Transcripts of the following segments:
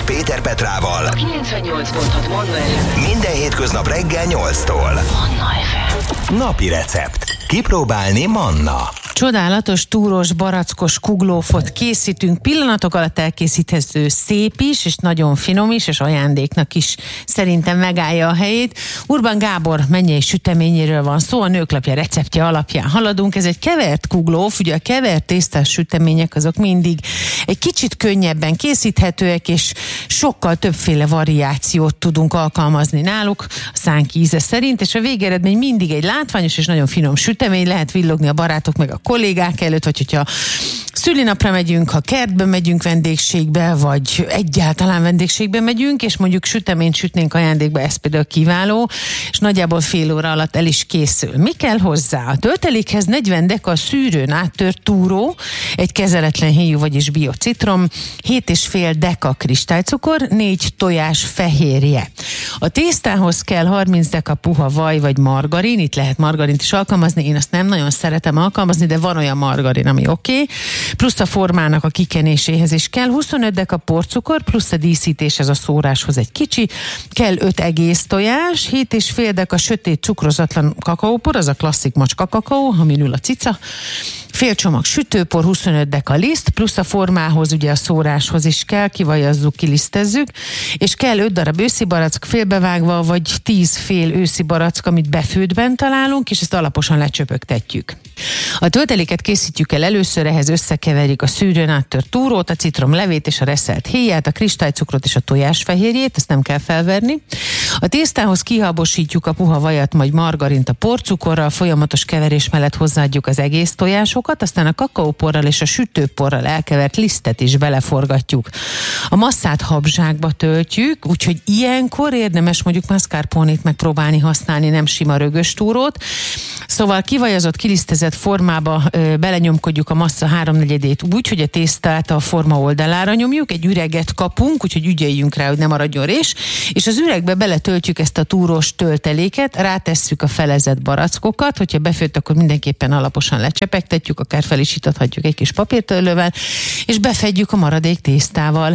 Péter Petrával. A 98.6 Manna FM. Minden hétköznap reggel 8-tól. Manna FM. Napi recept. Kipróbálni Manna. Csodálatos, túros, barackos kuglófot készítünk. Pillanatok alatt elkészíthető, szép is, és nagyon finom is, és ajándéknak is szerintem megállja a helyét. Urban Gábor mennyei süteményéről van szó, a Nőklapja receptje alapján haladunk. Ez egy kevert kuglóf, ugye a kevert tésztás sütemények azok mindig egy kicsit könnyebben készíthetőek, és sokkal többféle variációt tudunk alkalmazni náluk a szánk íze szerint, és a végeredmény mindig egy látványos és nagyon finom sütemény, lehet villogni a barátok meg a kollégák előtt, vagy hogyha szülinapra megyünk, ha kertbe megyünk vendégségbe, vagy egyáltalán vendégségbe megyünk, és mondjuk süteményt sütnénk ajándékba, ez például kiváló, és nagyjából fél óra alatt el is készül. Mi kell hozzá? A töltelékhez 40 deka szűrőn áttört túró, egy kezeletlen héjú, vagyis biocitrom, 7,5 deka kristálycukor, 4 tojás fehérje. A tésztához kell 30 deka puha vaj vagy margarin, itt lehet margarint is alkalmazni, én azt nem nagyon szeretem alkalmazni, de van olyan margarin, ami oké. Plusz a formának a kikenéséhez is kell 25 deka porcukor, plusz a díszítéshez, a szóráshoz egy kicsi, kell 5 egész tojás, 7,5 deka sötét cukrozatlan kakaópor, az a klasszik macska kakaó, amin ül a cica, fél csomag sütőpor, 25 deka liszt, plusz a formához, ugye a szóráshoz is kell, kivajazzuk, kilisztezzük, és kell 5 darab őszi barack félbevágva, vagy 10 fél őszi barack, amit befőtben találunk, és ezt alaposan lecsöpögtetjük. A tölteléket készítjük el először, ehhez összekeverjük a szűrőn áttört túrót, a citromlevét és a reszelt héját, a kristálycukrot és a tojásfehérjét, ezt nem kell felverni. A tésztához kihabosítjuk a puha vajat, majd margarint a porcukorral, folyamatos keverés mellett hozzáadjuk az egész tojásokat, aztán a kakaóporral és a sütőporral elkevert lisztet is beleforgatjuk. A masszát habzsákba töltjük, úgyhogy ilyenkor érdemes mondjuk mascarponét megpróbálni használni, nem sima rögös túrót. Szóval kivajazott, kilisztezett formába belenyomkodjuk a massza 3/4-ét úgy, hogy a tésztát a forma oldalára nyomjuk, egy üreget kapunk, úgyhogy ügyeljünk rá, hogy ne maradjon rés, és az üregbe beletöltjük ezt a túrós tölteléket, rátesszük a felezett barackokat, hogyha befőtt, akkor mindenképpen alaposan lecsepegtetjük, akár fel is itathatjuk egy kis papírtörlővel, és befedjük a maradék tésztával.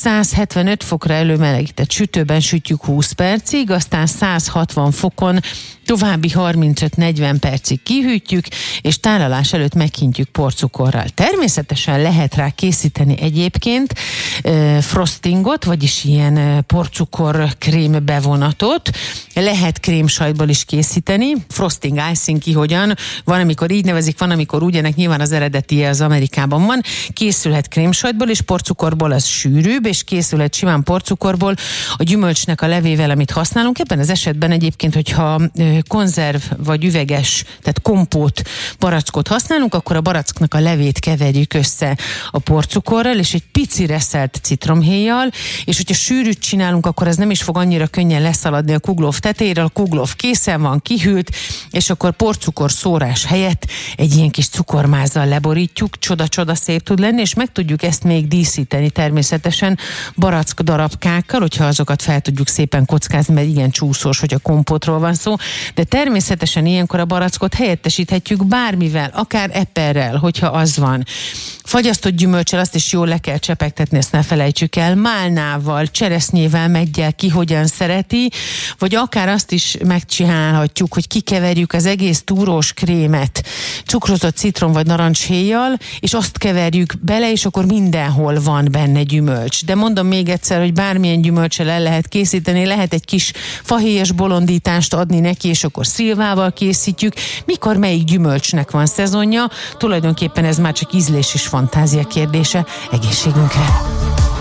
175 fokra előmelegített sütőben sütjük 20 percig, aztán 160 fokon további 35-40 percig kihűtjük, és tálalás előtt meghintjük porcukorral. Természetesen lehet rá készíteni egyébként frostingot, vagyis ilyen porcukor krém bevonatot. Lehet krémsajtból is készíteni. Frosting, icing ki hogyan. Van, amikor így nevezik, van, amikor úgy, ennek nyilván az eredetie az Amerikában van. Készülhet krémsajtból, és porcukorból az sűrűbb, és készülhet simán porcukorból a gyümölcsnek a levével, amit használunk. Ebben az esetben egyébként, hogyha konzerv vagy üveges, tehát kompót barackot használunk, akkor a baracknak a levét keverjük össze a porcukorral, és egy pici reszelt citromhéjjal, és hogyha sűrűt csinálunk, akkor ez nem is fog annyira könnyen leszaladni a kuglóf tetejéről, a kuglóf készen van, kihűlt, és akkor porcukor szórás helyett egy ilyen kis cukormázzal leborítjuk, csoda-csoda szép tud lenni, és meg tudjuk ezt még díszíteni természetesen barack darabkákkal, hogyha azokat fel tudjuk szépen kockázni, mert igen csúszós, hogy a kompótról van szó, de természetesen ilyenkor a barackot helyettesíthetjük bármivel, akár eperrel, hogyha az van. Fagyasztott gyümölcsel, azt is jól le kell csepegtetni, ezt ne felejtsük el, málnával, cseresznyével, meggyel, ki hogyan szereti, vagy akár azt is megcsinálhatjuk, hogy kikeverjük az egész túrós krémet cukrozott citrom vagy narancshéjjal, és azt keverjük bele, és akkor mindenhol van benne gyümölcs. De mondom még egyszer, hogy bármilyen gyümölcsel el lehet készíteni, lehet egy kis fahéjas bolondítást adni neki, és akkor szilvával készítjük. Mikor melyik gyümölcsnek van szezonja, tulajdonképpen ez már csak ízlés és fantázia kérdése. Egészségünkre!